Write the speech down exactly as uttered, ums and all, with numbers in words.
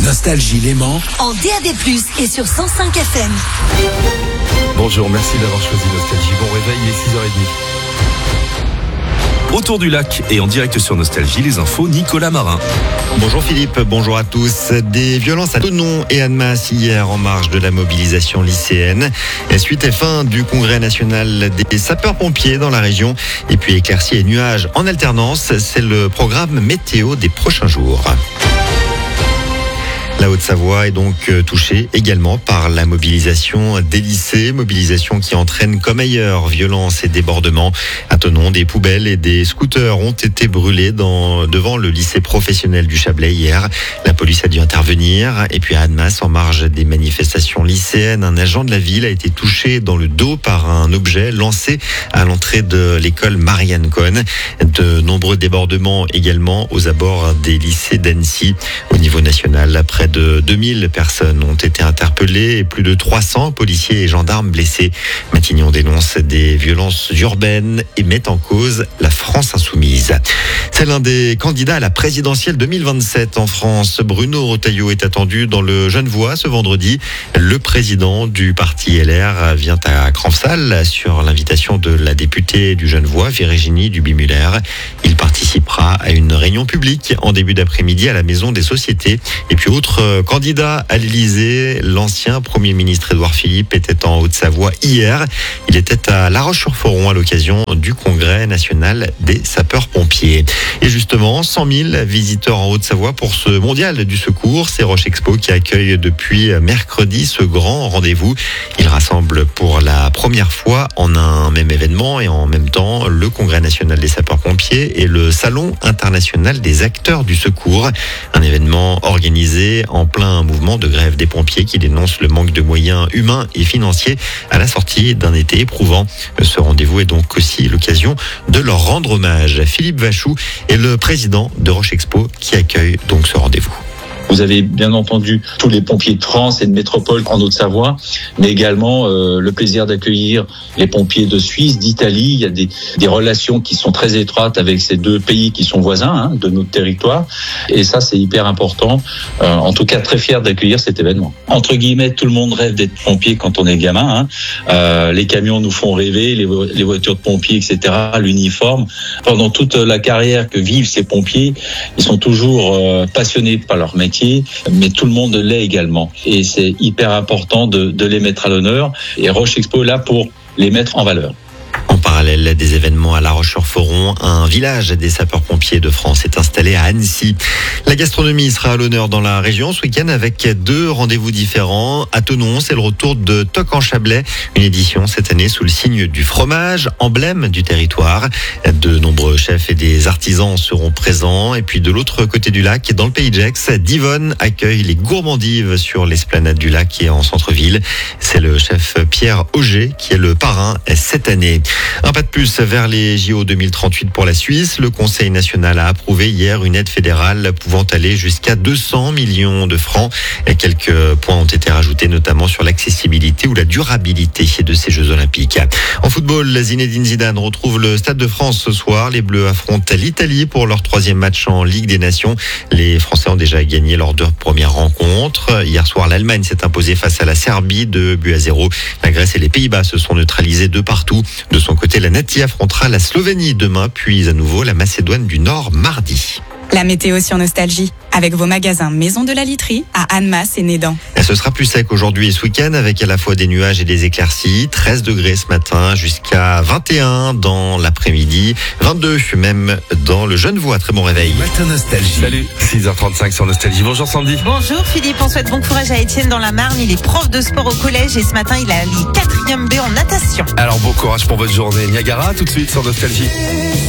Nostalgie Léman en D A B plus, et sur cent cinq F M. Bonjour, merci d'avoir choisi Nostalgie. Bon réveil, il est six heures trente. Autour du lac et en direct sur Nostalgie, les infos, Nicolas Marin. Bonjour Philippe, bonjour à tous. Des violences à Thonon et Annemasse hier en marge de la mobilisation lycéenne. Suite et fin du congrès national des sapeurs-pompiers dans la région. Et puis éclaircies et nuages en alternance, c'est le programme météo des prochains jours. La Haute-Savoie est donc touchée également par la mobilisation des lycées, mobilisation qui entraîne comme ailleurs violence et débordements. À Thonon, des poubelles et des scooters ont été brûlés dans, devant le lycée professionnel du Chablais hier. La police a dû intervenir. Et puis à Annemasse, en marge des manifestations lycéennes, un agent de la ville a été touché dans le dos par un objet lancé à l'entrée de l'école Marianne Cohn. De nombreux débordements également aux abords des lycées d'Annecy. Au niveau national, près de deux mille personnes ont été interpellées et plus de trois cents policiers et gendarmes blessés. Matignon dénonce des violences urbaines et met en cause la France insoumise. C'est l'un des candidats à la présidentielle deux mille vingt-sept en France. Bruno Retailleau est attendu dans le Genevois ce vendredi. Le président du parti L R vient à Cranfsal sur l'invitation de la députée du Genevois, Virginie Duby-Muller. Il participera à une réunion publique en début d'après-midi à la Maison des Sociétés. Et puis autre candidat à l'Élysée, l'ancien Premier ministre Édouard Philippe était en Haute-Savoie hier. Il était à La Roche-sur-Foron à l'occasion du Congrès national des sapeurs-pompiers. Et justement, cent mille visiteurs en Haute-Savoie pour ce mondial du secours. C'est Roche Expo qui accueille depuis mercredi ce grand rendez-vous. Il rassemble pour la première fois en un même événement et en même temps le Congrès national des sapeurs-pompiers et le Salon international des acteurs du secours. Un événement organisé en plein mouvement de grève des pompiers qui dénonce le manque de moyens humains et financiers à la sortie d'un été éprouvant. Ce rendez-vous est donc aussi l'occasion de leur rendre hommage. Philippe Vachou est le président de Roche Expo qui accueille donc ce rendez-vous. Vous avez bien entendu tous les pompiers de France et de métropole en Haute-Savoie, mais également euh, le plaisir d'accueillir les pompiers de Suisse, d'Italie. Il y a des, des relations qui sont très étroites avec ces deux pays qui sont voisins hein, de notre territoire. Et ça, c'est hyper important. Euh, en tout cas, très fier d'accueillir cet événement. Entre guillemets, tout le monde rêve d'être pompier quand on est gamin. Hein. Euh, les camions nous font rêver, les, vo- les voitures de pompiers, et cetera, l'uniforme. Pendant toute la carrière que vivent ces pompiers, ils sont toujours euh, passionnés par leur métier. Mais tout le monde l'est également. Et c'est hyper important de, de les mettre à l'honneur. Et Roche Expo est là pour les mettre en valeur. En parallèle des événements à La Roche-sur-Foron, un village des sapeurs-pompiers de France est installé à Annecy. La gastronomie sera à l'honneur dans la région ce week-end avec deux rendez-vous différents. À Thonon, c'est le retour de Toc en Chablais, une édition cette année sous le signe du fromage, emblème du territoire. De nombreux chefs et des artisans seront présents. Et puis de l'autre côté du lac, dans le Pays de Gex, Divonne accueille les gourmandives sur l'esplanade du lac et en centre-ville. C'est le chef Pierre Auger qui est le parrain cette année. Un pas de plus vers les J O deux mille trente-huit pour la Suisse. Le Conseil national a approuvé hier une aide fédérale pouvant aller jusqu'à deux cents millions de francs. Et quelques points ont été rajoutés, notamment sur l'accessibilité ou la durabilité de ces Jeux Olympiques. En football, Zinedine Zidane retrouve le Stade de France ce soir. Les Bleus affrontent l'Italie pour leur troisième match en Ligue des Nations. Les Français ont déjà gagné leurs deux premières rencontres. Hier soir, l'Allemagne s'est imposée face à la Serbie, deux buts à zéro. La Grèce et les Pays-Bas se sont neutralisés de partout. De son côté, la Nati affrontera la Slovénie demain, puis à nouveau la Macédoine du Nord mardi. La météo sur Nostalgie, avec vos magasins Maison de la Literie à Annemasse et Nédan. Et ce sera plus sec aujourd'hui et ce week-end avec à la fois des nuages et des éclaircies. treize degrés ce matin jusqu'à vingt et un dans l'après-midi. vingt-deux même dans le Genevois. Très bon réveil. Matin Nostalgie. Salut, six heures trente-cinq sur Nostalgie. Bonjour Sandy. Bonjour Philippe, on souhaite bon courage à Étienne dans la Marne. Il est prof de sport au collège et ce matin il a les quatrième B en natation. Alors bon courage pour votre journée. Niagara tout de suite sur Nostalgie.